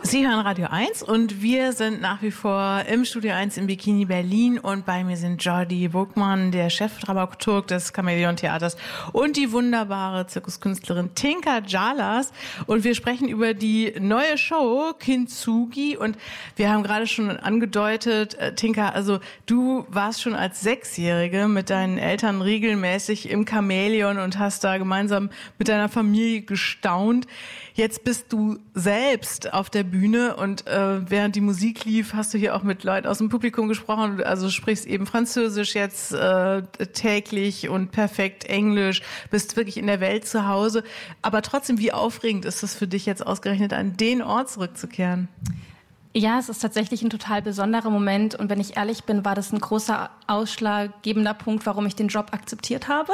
Sie hören Radio 1 und wir sind nach wie vor im Studio 1 im Bikini Berlin und bei mir sind Jordi Burgmann, der Chefdramaturg des Chamäleon-Theaters und die wunderbare Zirkuskünstlerin Tinka Jalas und wir sprechen über die neue Show Kintsugi und wir haben gerade schon angedeutet, Tinka, also du warst schon als Sechsjährige mit deinen Eltern regelmäßig im Chamäleon und hast da gemeinsam mit deiner Familie gestaunt. Jetzt bist du selbst auf der Bühne und während die Musik lief, hast du hier auch mit Leuten aus dem Publikum gesprochen. Also sprichst eben Französisch jetzt täglich und perfekt Englisch, bist wirklich in der Welt zu Hause. Aber trotzdem, wie aufregend ist es für dich jetzt ausgerechnet, an den Ort zurückzukehren? Ja, es ist tatsächlich ein total besonderer Moment. Und wenn ich ehrlich bin, war das ein großer ausschlaggebender Punkt, warum ich den Job akzeptiert habe.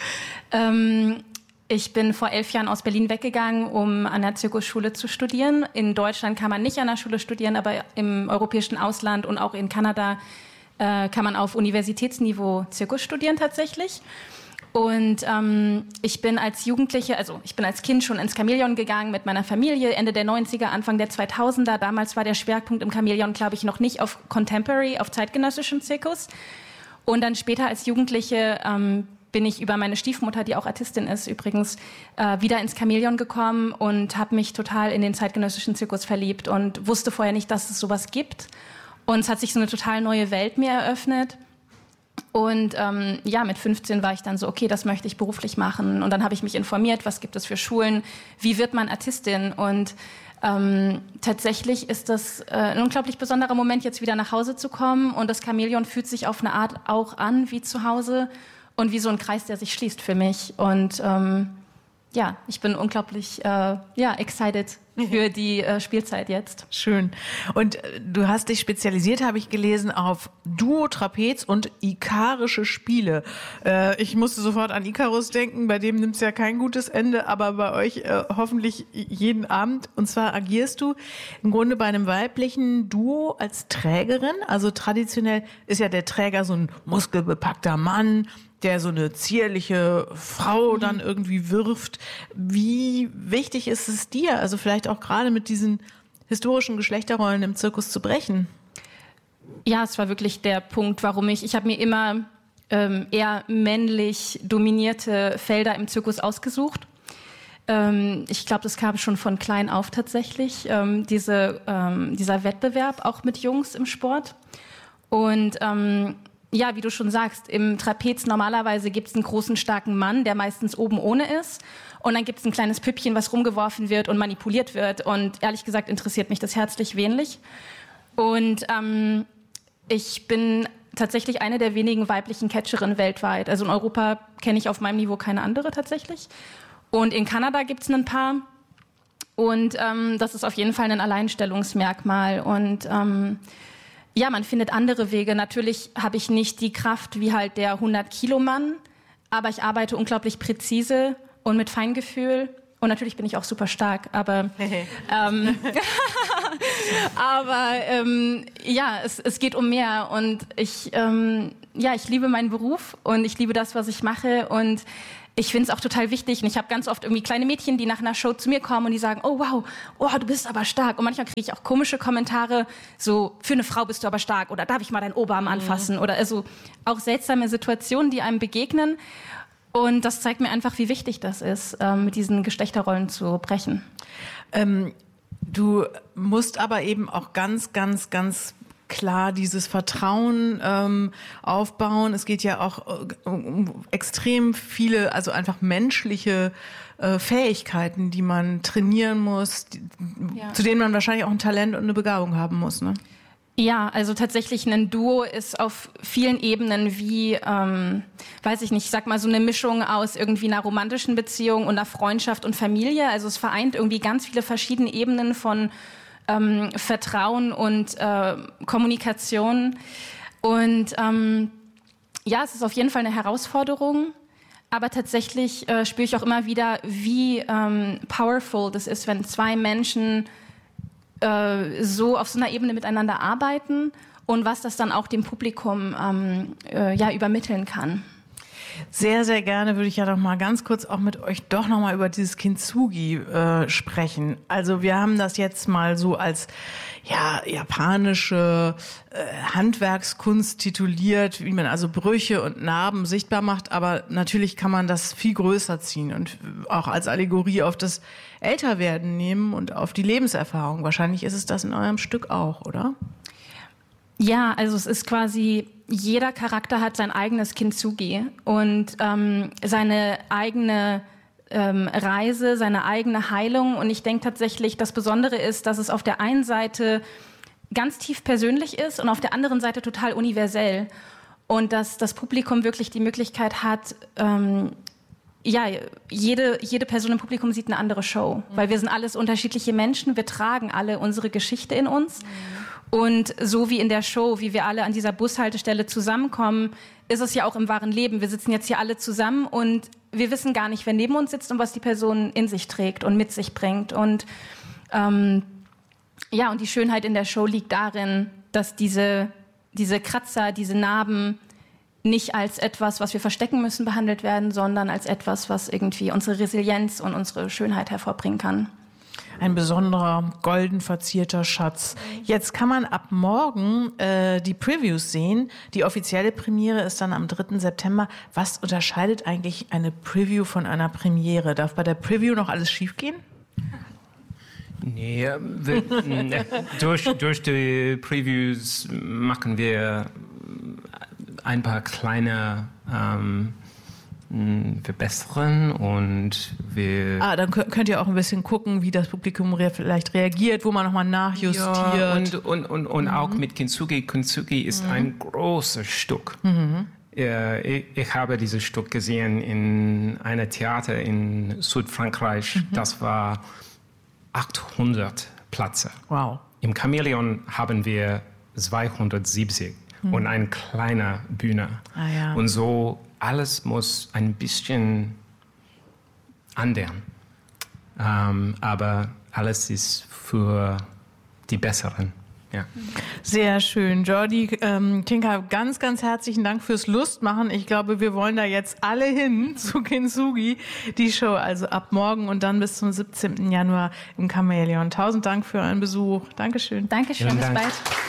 Ich bin vor 11 Jahren aus Berlin weggegangen, um an der Zirkusschule zu studieren. In Deutschland kann man nicht an der Schule studieren, aber im europäischen Ausland und auch in Kanada kann man auf Universitätsniveau Zirkus studieren tatsächlich. Und ich bin als Jugendliche, also ich bin als Kind schon ins Chamäleon gegangen mit meiner Familie, Ende der 90er, Anfang der 2000er. Damals war der Schwerpunkt im Chamäleon, glaube ich, noch nicht auf Contemporary, auf zeitgenössischem Zirkus. Und dann später als Jugendliche bin ich über meine Stiefmutter, die auch Artistin ist übrigens, wieder ins Chamäleon gekommen und habe mich total in den zeitgenössischen Zirkus verliebt und wusste vorher nicht, dass es sowas gibt. Und es hat sich so eine total neue Welt mir eröffnet. Und mit 15 war ich dann so, okay, das möchte ich beruflich machen. Und dann habe ich mich informiert, was gibt es für Schulen, wie wird man Artistin? Und tatsächlich ist das ein unglaublich besonderer Moment, jetzt wieder nach Hause zu kommen. Und das Chamäleon fühlt sich auf eine Art auch an wie zu Hause. Und wie so ein Kreis, der sich schließt für mich. Und ich bin unglaublich excited für die Spielzeit jetzt. Schön. Und du hast dich spezialisiert, habe ich gelesen, auf Duo, Trapez und ikarische Spiele. Ich musste sofort an Ikarus denken, bei dem nimmt es ja kein gutes Ende, aber bei euch hoffentlich jeden Abend. Und zwar agierst du im Grunde bei einem weiblichen Duo als Trägerin. Also traditionell ist ja der Träger so ein muskelbepackter Mann, der so eine zierliche Frau dann irgendwie wirft. Wie wichtig ist es dir, also vielleicht auch gerade mit diesen historischen Geschlechterrollen im Zirkus zu brechen? Ja, es war wirklich der Punkt, warum ich habe mir immer eher männlich dominierte Felder im Zirkus ausgesucht. Ich glaube, das kam schon von klein auf tatsächlich, dieser Wettbewerb auch mit Jungs im Sport. Und wie du schon sagst, im Trapez normalerweise gibt es einen großen, starken Mann, der meistens oben ohne ist. Und dann gibt es ein kleines Püppchen, was rumgeworfen wird und manipuliert wird. Und ehrlich gesagt interessiert mich das herzlich wenig. Und ich bin tatsächlich eine der wenigen weiblichen Catcherinnen weltweit. Also in Europa kenne ich auf meinem Niveau keine andere tatsächlich. Und in Kanada gibt es ein paar. Und das ist auf jeden Fall ein Alleinstellungsmerkmal. Und man findet andere Wege. Natürlich habe ich nicht die Kraft wie halt der 100-Kilo-Mann, aber ich arbeite unglaublich präzise und mit Feingefühl. Und natürlich bin ich auch super stark, aber es geht um mehr. Und ich liebe meinen Beruf und ich liebe das, was ich mache. Und ich finde es auch total wichtig. Und ich habe ganz oft irgendwie kleine Mädchen, die nach einer Show zu mir kommen und die sagen, oh wow, du bist aber stark. Und manchmal kriege ich auch komische Kommentare, so, für eine Frau bist du aber stark oder darf ich mal deinen Oberarm anfassen? Oder also auch seltsame Situationen, die einem begegnen. Und das zeigt mir einfach, wie wichtig das ist, mit diesen Geschlechterrollen zu brechen. Du musst aber eben auch ganz, ganz, ganz klar dieses Vertrauen aufbauen. Es geht ja auch um extrem viele, also einfach menschliche Fähigkeiten, die man trainieren muss, zu denen man wahrscheinlich auch ein Talent und eine Begabung haben muss, ne? Ja, also tatsächlich ein Duo ist auf vielen Ebenen wie, ich sag mal so eine Mischung aus irgendwie einer romantischen Beziehung und einer Freundschaft und Familie. Also es vereint irgendwie ganz viele verschiedene Ebenen von Vertrauen und Kommunikation. Und es ist auf jeden Fall eine Herausforderung. Aber tatsächlich spüre ich auch immer wieder, wie powerful das ist, wenn zwei Menschen so auf so einer Ebene miteinander arbeiten und was das dann auch dem Publikum übermitteln kann. Sehr, sehr gerne würde ich ja noch mal ganz kurz auch mit euch doch noch mal über dieses Kintsugi sprechen. Also wir haben das jetzt mal so als japanische Handwerkskunst tituliert, wie man also Brüche und Narben sichtbar macht, aber natürlich kann man das viel größer ziehen und auch als Allegorie auf das Älterwerden nehmen und auf die Lebenserfahrung. Wahrscheinlich ist es das in eurem Stück auch, oder? Ja, also es ist quasi, jeder Charakter hat sein eigenes Kintsugi und seine eigene Reise, seine eigene Heilung. Und ich denke tatsächlich, das Besondere ist, dass es auf der einen Seite ganz tief persönlich ist und auf der anderen Seite total universell. Und dass das Publikum wirklich die Möglichkeit hat, jede Person im Publikum sieht eine andere Show. Weil wir sind alles unterschiedliche Menschen, wir tragen alle unsere Geschichte in uns. Und so wie in der Show, wie wir alle an dieser Bushaltestelle zusammenkommen, ist es ja auch im wahren Leben. Wir sitzen jetzt hier alle zusammen und wir wissen gar nicht, wer neben uns sitzt und was die Person in sich trägt und mit sich bringt. Und und die Schönheit in der Show liegt darin, dass diese Kratzer, diese Narben nicht als etwas, was wir verstecken müssen, behandelt werden, sondern als etwas, was irgendwie unsere Resilienz und unsere Schönheit hervorbringen kann. Ein besonderer, golden verzierter Schatz. Jetzt kann man ab morgen die Previews sehen. Die offizielle Premiere ist dann am 3. September. Was unterscheidet eigentlich eine Preview von einer Premiere? Darf bei der Preview noch alles schiefgehen? Nee, durch die Previews machen wir ein paar kleine verbessern und wir... dann könnt ihr auch ein bisschen gucken, wie das Publikum vielleicht reagiert, wo man nochmal nachjustiert. Ja, und auch mit Kintsugi. Kintsugi ist ein großes Stück. Ich habe dieses Stück gesehen in einem Theater in Südfrankreich. Das war 800 Plätze. Wow. Im Chamäleon haben wir 270 und eine kleine Bühne. Ja. Und so alles muss ein bisschen ändern. Aber alles ist für die Besseren. Ja. Sehr schön. Jordi, Tinka, ganz, ganz herzlichen Dank fürs Lustmachen. Ich glaube, wir wollen da jetzt alle hin zu Kintsugi. Die Show also ab morgen und dann bis zum 17. Januar im Chamäleon. 1000 Dank für euren Besuch. Dankeschön. Dankeschön, bis bald.